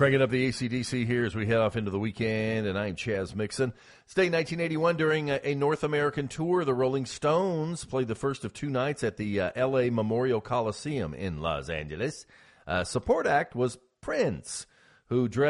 Cranking up the AC/DC here as we head off into the weekend, and I'm Chaz Mixon. It's day 1981 during a North American tour. The Rolling Stones played the first of two nights at the L.A. Memorial Coliseum in Los Angeles. Support act was Prince, who dressed